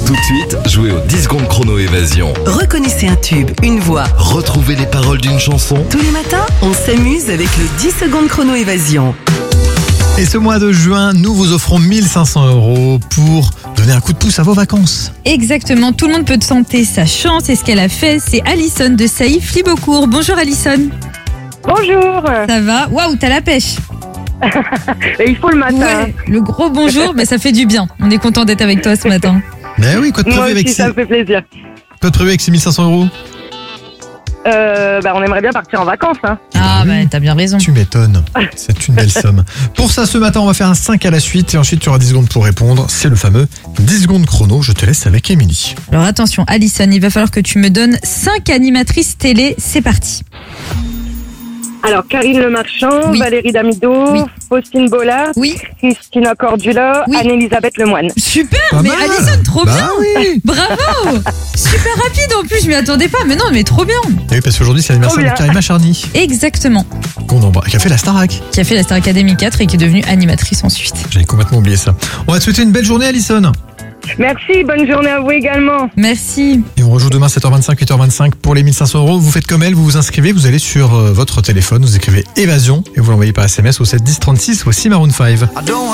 Tout de suite, jouez au 10 secondes chrono évasion. Reconnaissez un tube, une voix. Retrouvez les paroles d'une chanson. Tous les matins, on s'amuse avec le 10 secondes chrono évasion. Et ce mois de juin, nous vous offrons 1 500 € pour donner un coup de pouce à vos vacances. Exactement, tout le monde peut tenter sa chance et ce qu'elle a fait, c'est Alison de Sailly-Flibeaucourt. Bonjour Alison. Bonjour. Ça va? Waouh, t'as la pêche. Et il faut le matin. Ouais, le gros bonjour, mais ça fait du bien. On est content d'être avec toi ce matin. Ben oui, code Moi prévu avec aussi, ça me fait plaisir. code prévu avec ces 1 500 €. On aimerait bien partir en vacances. Hein. Ah bah t'as bien raison. Tu m'étonnes. C'est une belle somme. Pour ça, ce matin, on va faire un 5 à la suite et ensuite tu auras 10 secondes pour répondre. C'est le fameux 10 secondes chrono. Je te laisse avec Émilie. Alors attention Alison, il va falloir que tu me donnes 5 animatrices télé. C'est parti. Alors, Karine Le Marchand, Oui. Valérie Damido, Oui. Faustine Bollard, Oui. Christina Cordula, Oui. Anne-Elisabeth Lemoine. Super, Pas mais mal. Alison, trop Bah bien. oui. Bravo. Super rapide en plus, je m'y attendais pas. Mais non, mais trop bien. Oui, parce qu'aujourd'hui, c'est l'anniversaire Trop de bien. Karima Charny, Exactement. qu'on embrasse, qui a fait la Starac. Qui a fait la Star Academy 4 et qui est devenue animatrice ensuite. J'avais complètement oublié ça. On va te souhaiter une belle journée, Alison. Merci, bonne journée à vous également. Merci. Et on rejoue demain 7h25, 8h25 pour les 1 500 €. Vous faites comme elle, vous vous inscrivez, vous allez sur votre téléphone, vous écrivez évasion et vous l'envoyez par SMS au 7 10 36. Voici Maroon 5.